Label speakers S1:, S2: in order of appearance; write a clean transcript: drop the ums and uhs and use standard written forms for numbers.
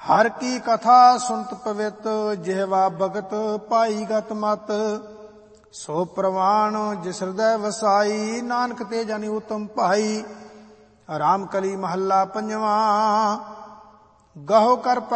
S1: ਹਰ ਕੀ ਕਥਾ ਸੁਨਤ ਪਵਿੱਤ, ਜਿਹਵਾ ਭਗਤ ਪਾਈ ਗਤ ਮਤ। ਸੋ ਪ੍ਰਵਾਣ ਜਿਸ ਹਿਰਦੈ ਵਸਾਈ, ਨਾਨਕ ਤੇ ਜਾਨੀ ਉਤਮ ਭਾਈ। ਰਾਮ ਕਲੀ ਮਹੱਲਾ ਪੰਜਵਾਂ। ਗਹੁ ਕਰ